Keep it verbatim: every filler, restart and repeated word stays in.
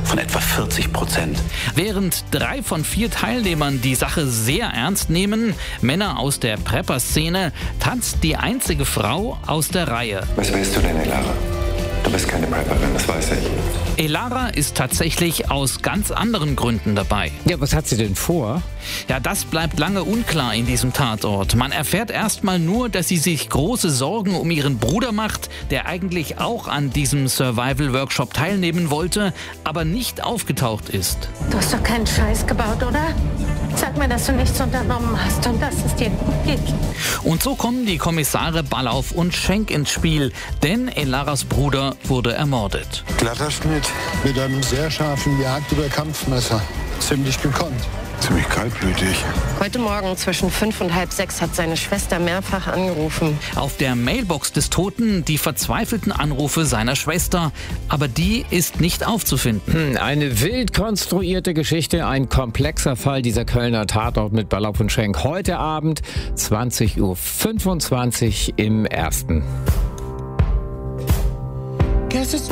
von etwa vierzig Prozent. Während drei von vier Teilnehmern die Sache sehr ernst nehmen, Männer aus der Prepper-Szene, tanzt die einzige Frau aus der Reihe. Was weißt du denn, Elara? Du bist keine Prepperin, das weiß ich. Elara ist tatsächlich aus ganz anderen Gründen dabei. Ja, was hat sie denn vor? Ja, das bleibt lange unklar in diesem Tatort. Man erfährt erstmal nur, dass sie sich große Sorgen um ihren Bruder macht, der eigentlich auch an diesem Survival-Workshop teilnehmen wollte, aber nicht aufgetaucht ist. Du hast doch keinen Scheiß gebaut, oder? Sag mir, dass du nichts unternommen hast und dass es dir gut geht. Und so kommen die Kommissare Ballauf und Schenk ins Spiel, denn Elaras Bruder wurde ermordet. Glatter Schnitt mit einem sehr scharfen Jagd- oder Kampfmesser. Ziemlich gekonnt. Ziemlich kaltblütig. Heute Morgen zwischen fünf und halb sechs hat seine Schwester mehrfach angerufen. Auf der Mailbox des Toten die verzweifelten Anrufe seiner Schwester, aber die ist nicht aufzufinden. Hm, eine wild konstruierte Geschichte, ein komplexer Fall, dieser Kölner Tatort mit Ballauf und Schenk. Heute Abend zwanzig Uhr fünfundzwanzig im Ersten.